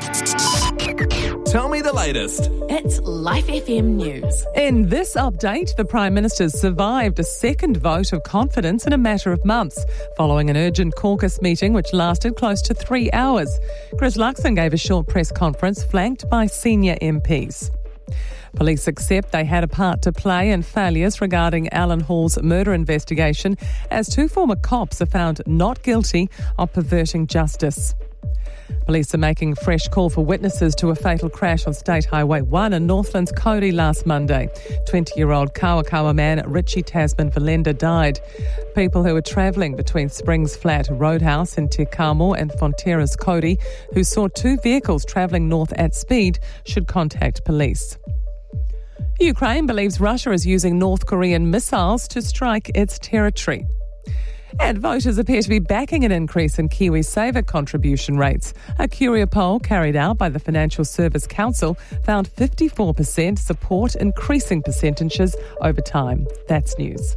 Tell me the latest. It's Life FM News. In this update, the Prime Minister's survived a second vote of confidence in a matter of months, following an urgent caucus meeting which lasted close to 3 hours. Chris Luxon gave a short press conference flanked by senior MPs. Police accept they had a part to play in failures regarding Alan Hall's murder investigation, as 2 former cops are found not guilty of perverting justice. Police are making a fresh call for witnesses to a fatal crash on State Highway 1 in Northland's Cody last Monday. 20-year-old Kawakawa man Richie Tasman Valenda died. People who were travelling between Springs Flat Roadhouse in Te Kamo and Fonterra's Cody, who saw 2 vehicles travelling north at speed, should contact police. Ukraine believes Russia is using North Korean missiles to strike its territory. And voters appear to be backing an increase in KiwiSaver contribution rates. A Curia poll carried out by the Financial Service Council found 54% support increasing percentages over time. That's news.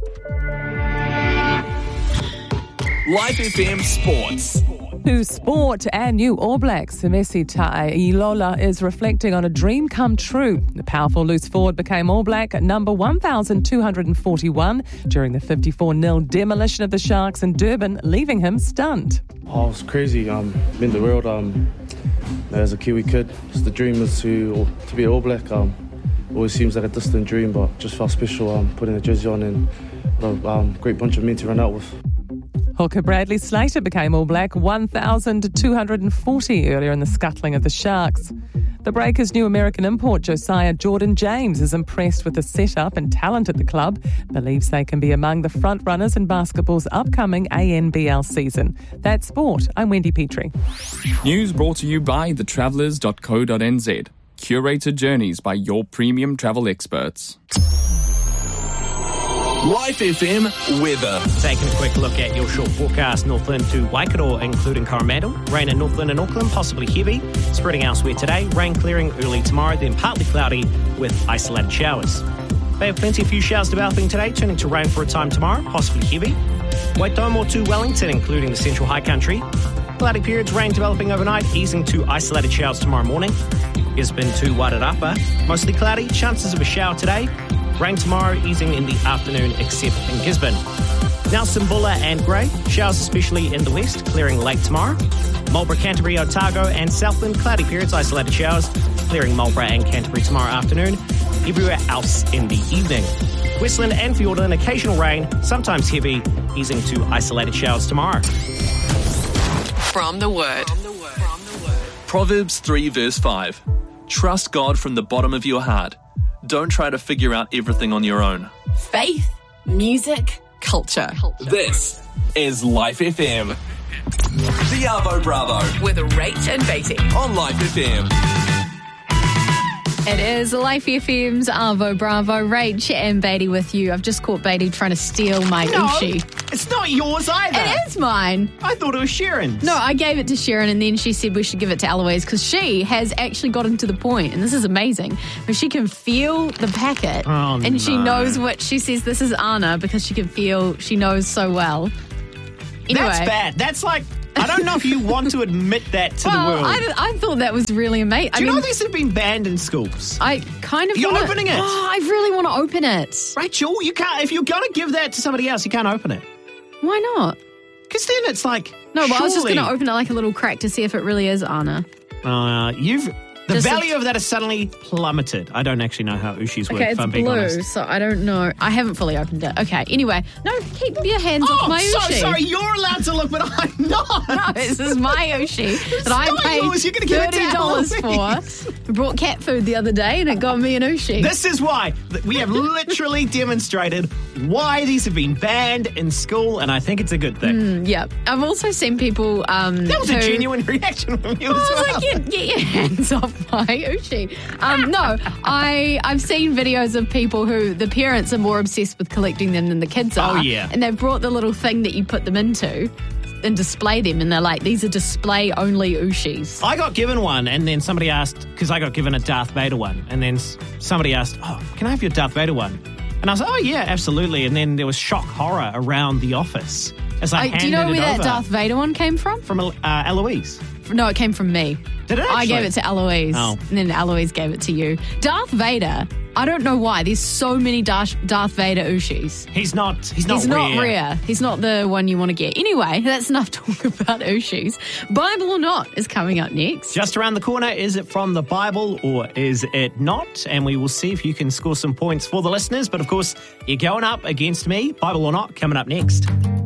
Life FM Sports. To sport and new All Blacks, Messi Ta'ilola is reflecting on a dream come true. The powerful loose forward became All Black at number 1,241 during the 54-0 demolition of the Sharks in Durban, leaving him stunned. Oh, it's crazy. In the world, as a Kiwi kid, just the dream was to be All Black. Always seems like a distant dream, but just felt special putting a jersey on and a great bunch of men to run out with. Hooker Bradley Slater became All Black 1,240 earlier in the scuttling of the Sharks. The Breakers' new American import Josiah Jordan James is impressed with the setup and talent at the club, believes they can be among the front runners in basketball's upcoming ANBL season. That's sport. I'm Wendy Petrie. News brought to you by thetravellers.co.nz. Curated journeys by your premium travel experts. Life FM weather. Taking a quick look at your short forecast. Northland to Waikato, including Coromandel. Rain in Northland and Auckland, possibly heavy. Spreading elsewhere today. Rain clearing early tomorrow, then partly cloudy with isolated showers. Bay of Plenty, a few showers developing today, turning to rain for a time tomorrow, possibly heavy. Waitomo to Wellington, including the central high country. Cloudy periods, rain developing overnight, easing to isolated showers tomorrow morning. Gisborne to Wairarapa, mostly cloudy, chances of a shower today. Rain tomorrow, easing in the afternoon, except in Gisborne. Now Simbula and Grey, showers especially in the west, clearing late tomorrow. Marlborough, Canterbury, Otago and Southland, cloudy periods, isolated showers, clearing Marlborough and Canterbury tomorrow afternoon. Everywhere else in the evening. Westland and Fiordland, occasional rain, sometimes heavy, easing to isolated showers tomorrow. From the Word. Proverbs 3 verse 5. Trust God from the bottom of your heart. Don't try to figure out everything on your own. Faith, music, culture. This is Life FM. The Arvo Bravo With Rach and Beatty. on Life FM. It is Life FM's Arvo Bravo, Rach and Beatty with you. I've just caught Beatty trying to steal my Ushi. It's not yours either. It is mine. I thought it was Sharon's. No, I gave it to Sharon and then she said we should give it to Eloise because she has actually gotten to the point, and this is amazing, where she can feel the packet and she knows what she says. This is Anna because she can feel, she knows so well. Anyway. That's bad. That's like, I don't know if you want to admit that to the world. I thought that was really amazing. Do you know these have been banned in schools? I kind of You're opening it. Oh, I really want to open it. Rachel, you can't. If you're going to give that to somebody else, you can't open it. Why not? Because then it's like, No, but I was just surely- going to open it like a little crack to see if it really is Anna. The Just value of that has suddenly plummeted. I don't actually know how Ushis work, Okay, if I'm it's being blue, honest. so I don't know. I haven't fully opened it. Okay, anyway. No, keep your hands off my so Ushi. sorry. You're allowed to look, but I'm not. No, this is my Ushi that I not paid yours. You're gonna give it to $30 Eloise. for. I brought cat food the other day and it got me an Ushi. This is why we have literally demonstrated why these have been banned in school, and I think it's a good thing. Yeah. I've also seen people That was a who- genuine reaction from you I as was well. like, get your hands off my Ushi. No, I've seen videos of people who the parents are more obsessed with collecting them than the kids are. Oh, yeah. And they've brought the little thing that you put them into and display them, and they're like, these are display-only Ushis. I got given one, and then somebody asked, because I got given a Darth Vader one, and then somebody asked, can I have your Darth Vader one? And I was like, oh, yeah, absolutely. And then there was shock horror around the office as I handed do you know it where that over. Darth Vader one came from? From Eloise. No, it came from me. Did it I actually? gave it to Eloise, Oh. and then Eloise gave it to you. Darth Vader. I don't know why. There's so many Darth Vader Ushis. He's not rare. He's not the one you want to get. Anyway, that's enough talk about Ushis. Bible or Not is coming up next. Just around the corner, is it from the Bible or is it not? And we will see if you can score some points for the listeners. But of course, you're going up against me. Bible or Not coming up next.